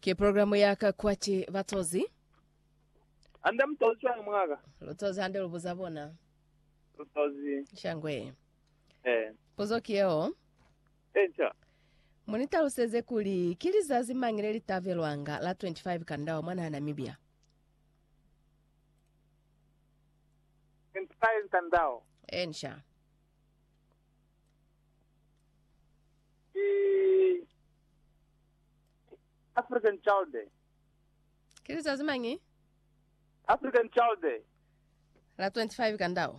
Ke programu yaka kwachi vatozi? Ande mtozi wa mwaka. Lutozi ande lubuzabona. Mtozi. Shangwe. Pozo kieo? Encha. Monita useze kuli kilizazi mangire litavelwanga la 25 kandao mwana ya Namibia. 25 kandao. Ensha. African Child Day. Kilizazi mangi? African Child Day. La 25 kandao.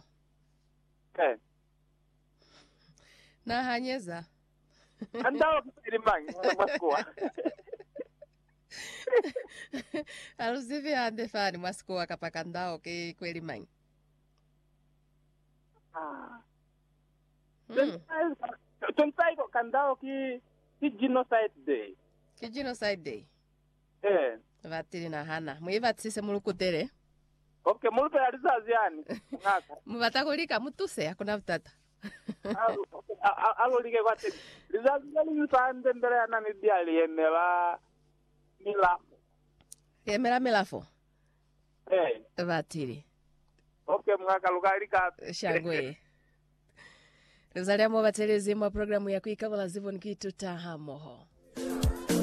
Na hanyeza. Kandao kisiri mangi. Mwaskoa. Alusivi ande fani mwaskoa kapa kandao kweli mangi. 25 kandao ki genocide day. Ki genocide day. Vatiri na hana. Muivatisise mulukutere. Okay, mulupe alizazi yani. Muvatakulika mutuse hakuna mtata. Alolike kwate. Lizazi yani mutande mbele ya Namibia liyemela milafo. Yemela milafo? Vatiri. Okay, mwaka lukalika. Shangwe. Luzalia mwa batelezi mwa programu ya kuikabala zivu nikitu tahamoho.